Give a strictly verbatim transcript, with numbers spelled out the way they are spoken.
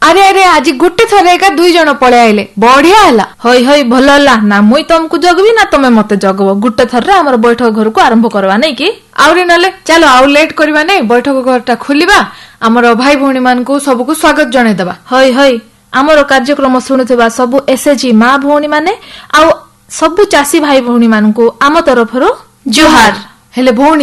अरे अरे आज गोटे थर एका दुई जन पळे आइले बढ़िया हला हई हई भल हला ना मुई तुमको जगबी ना तमे मते जगब गोटे थर हमर बैठक घर को आरंभ करवा नै कि आउरी नले चलो आउ लेट करवा नै बैठक घरटा खोलिबा हमर भाई भौणी मान को सबको स्वागत जणे देबा हई हई हमर कार्यक्रम सुनुथिबा सब एसएचजी मां भौणी माने आ सब चासी भाई भौणी मान को आम तरफरो जोहार हेले भौणी